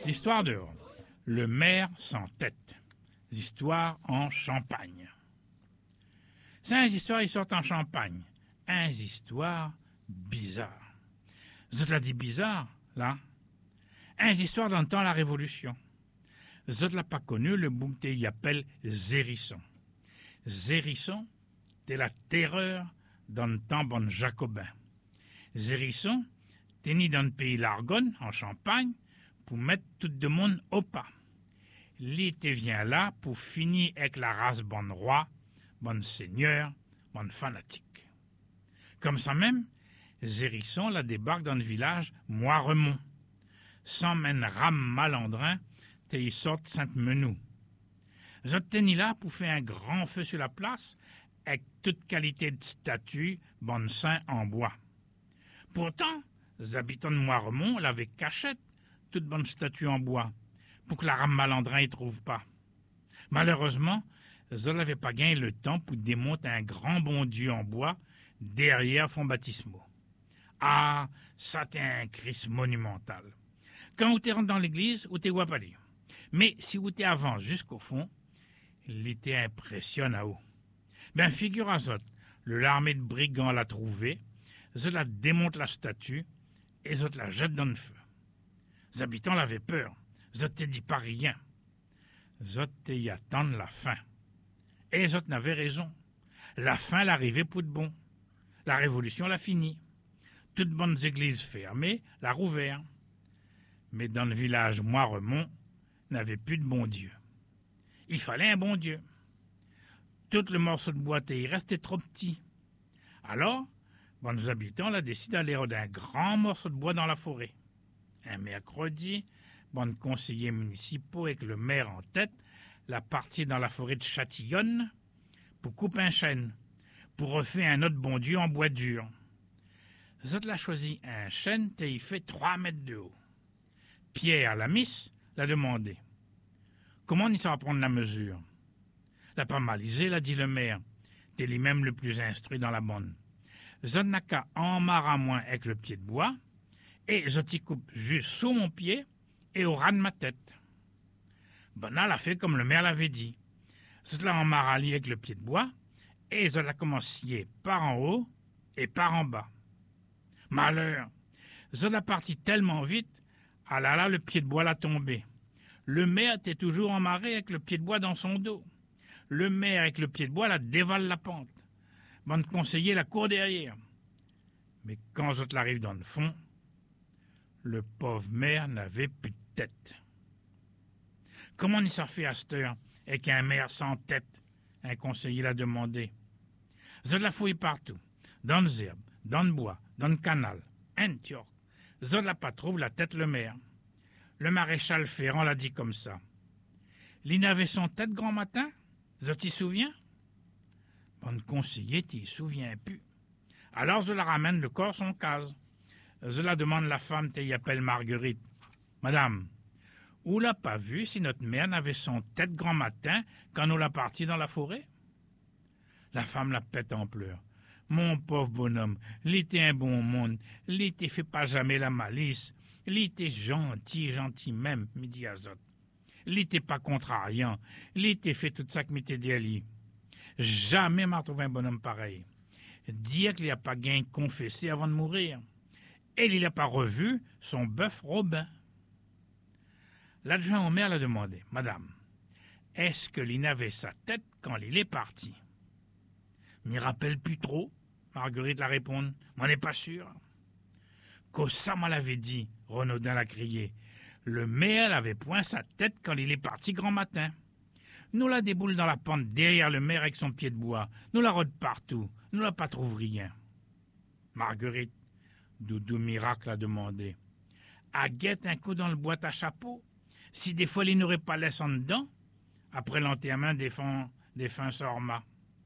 L'histoire dehors. Le maire sans tête. L'histoire en Champagne. C'est une histoire, ils sortent en Champagne. Une histoire bizarre. Zot l'a dit bizarre, là. Une histoire dans le temps la Révolution. Zot l'a pas connu, le bouc y appelle Zérisson. Zérisson, t'es la terreur dans le temps bon jacobin. Zérisson, t'es ni dans le pays l'Argonne, en Champagne, pour mettre tout le monde au pas. L'été vient là pour finir avec la race bonne roi, bonne seigneur, bonne fanatique. Comme ça même, Zérisson la débarque dans le village Moiremont. Sans mène rame malandrin, t'es y sorte Sainte-Menou. Zot teni là pour faire un grand feu sur la place, avec toute qualité de statue, bonne saint en bois. Pourtant, les habitants de Moiremont l'avaient cachette, toute bonne statue en bois, pour que la rame malandrin y trouve pas. Malheureusement, Zot n'avait pas gagné le temps pour démonter un grand bon Dieu en bois derrière fond baptismaux. Ah, ça t'est un Christ monumental. Quand vous t'es rentré dans l'église, vous t'es vois pas lire. Mais si vous t'es avance jusqu'au fond, il était impressionnant à vous. Ben, figure à Zot, l'armée de brigands l'a trouvé, Zot la démonte la statue, et Zot la jette dans le feu. Les habitants l'avaient peur. Zot te dit pas rien. Zot te y attendre la fin. Et Zot n'avait raison. La fin l'arrivait pour de bon. La révolution l'a fini. Toutes bonnes églises fermées l'a rouvert. Mais dans le village Moiremont, n'avait plus de bon Dieu. Il fallait un bon Dieu. Tout le morceau de bois y restait trop petit. Alors, bonnes habitants la décidé d'aller rôder un grand morceau de bois dans la forêt. Un mercredi, bonnes conseillers municipaux avec le maire en tête, la partie dans la forêt de Châtillonne pour couper un chêne, pour refaire un autre bon Dieu en bois dur. Zot l'a choisi un chêne et il fait 3 mètres de haut. Pierre, la miss, l'a demandé. Comment il s'en prendre la mesure? L'a pas malisé, l'a dit le maire. T'es lui-même le plus instruit dans la bonne. Zot n'a qu'à en marre à moins avec le pied de bois, et Zot y coupe juste sous mon pied et au ras de ma tête. Bonal a fait comme le maire l'avait dit. Zot l'a en marre avec le pied de bois, et Zot l'a commencé par en haut et par en bas. Malheur! Zot l'a parti tellement vite, ah là là, le pied de bois l'a tombé. Le maire était toujours emmarré avec le pied de bois dans son dos. Le maire avec le pied de bois la dévale la pente. Bon conseiller la court derrière. Mais quand Zot l'arrive dans le fond, le pauvre maire n'avait plus de tête. Comment il s'en fait à cette heure avec un maire sans tête? Un conseiller l'a demandé. Zot l'a fouillé partout, dans les herbes, dans le bois, dans le canal. Un tiorc. Zot l'a pas trouvé la tête le maire. Le maréchal Ferrand l'a dit comme ça. L'il n'avait son tête grand matin? Zot t'y souvient? Bon conseiller t'y souvient plus. Alors Zot la ramène le corps son case. Zot la demande la femme t'y appelle Marguerite. Madame, où l'a pas vu si notre mère n'avait son tête grand matin quand nous l'a parti dans la forêt? La femme la pète en pleurs. Mon pauvre bonhomme, l'été un bon monde, l'été fait pas jamais la malice, l'été gentil même, me dit Zot. L'été pas contrariant, l'été fait tout ça que m'était dit. Jamais m'a trouvé un bonhomme pareil. Dire qu'il n'y a pas gain confessé avant de mourir. Et il n'a pas revu son bœuf Robin. L'adjoint au maire l'a demandé. Madame, est-ce que l'il avait sa tête quand il est parti? M'y rappelle plus trop, Marguerite l'a répondu. M'en est pas sûr. Qu'au ça m'en l'avait dit, Renaudin l'a crié. Le maire n'avait point sa tête quand il est parti grand matin. Nous la déboule dans la pente derrière le maire avec son pied de bois. Nous la rôde partout. Nous la pas trouve rien. Marguerite, Doudou Miracle a demandé. À guette un coup dans le boîte à chapeau, si des fois il n'aurait pas laissé en dedans, après l'enterrement des fins Sorma.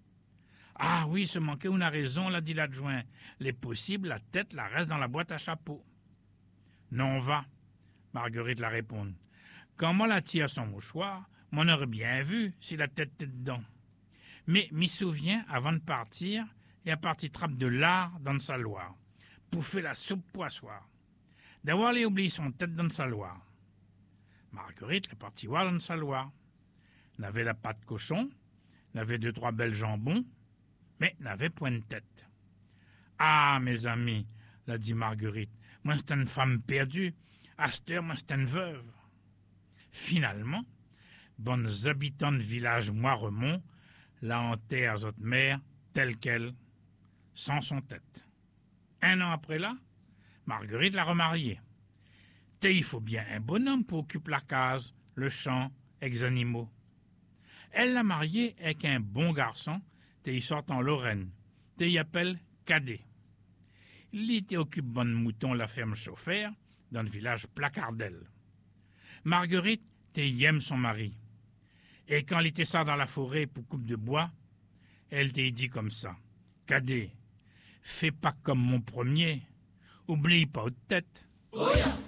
Ah oui, ce manquait, on a raison, l'a dit l'adjoint. Les possibles, la tête la reste dans la boîte à chapeau. Non, va, Marguerite l'a répondu. Quand moi la tire son mouchoir, m'en aurait bien vu si la tête était dedans. Mais m'y souviens, avant de partir, il a parti trappe de lard dans le saloir, pour faire la soupe poissoire. D'avoir les oublié son tête dans le saloir. Marguerite, la partie voir dans sa Loire. N'avait la patte cochon, n'avait 2-3 belles jambons, mais n'avait point de tête. Ah, mes amis, l'a dit Marguerite, moi c'est une femme perdue, à cette heure, moi c'est une veuve. Finalement, bonnes habitants de village Moiremont la enterrent votre mère telle qu'elle, sans son tête. 1 an après là, Marguerite l'a remariée. Il faut bien un bonhomme pour occuper la case, le champ, ex animaux. Elle l'a marié avec un bon garçon, il sort en Lorraine, il appelle Cadet. Il était occupe bonne mouton la ferme chauffeur dans le village Placardel. Marguerite y aime son mari. Et quand il était ça dans la forêt pour coupe de bois, elle t'a dit comme ça: Cadet, fais pas comme mon premier, oublie pas de tête.